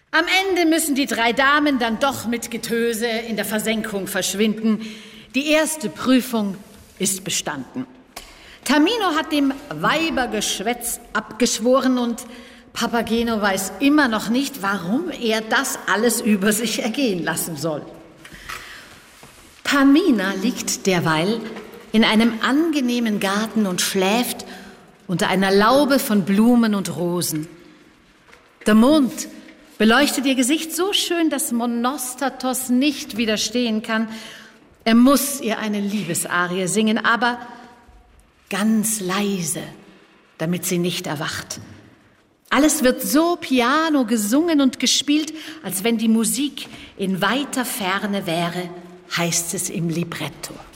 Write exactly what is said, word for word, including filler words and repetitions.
Am Ende müssen die drei Damen dann doch mit Getöse in der Versenkung verschwinden. Die erste Prüfung ist bestanden. Tamino hat dem Weibergeschwätz abgeschworen und Papageno weiß immer noch nicht, warum er das alles über sich ergehen lassen soll. Pamina liegt derweil in einem angenehmen Garten und schläft unter einer Laube von Blumen und Rosen. Der Mond beleuchtet ihr Gesicht so schön, dass Monostatos nicht widerstehen kann. Er muss ihr eine Liebesarie singen, aber ganz leise, damit sie nicht erwacht. Alles wird so piano gesungen und gespielt, als wenn die Musik in weiter Ferne wäre, heißt es im Libretto.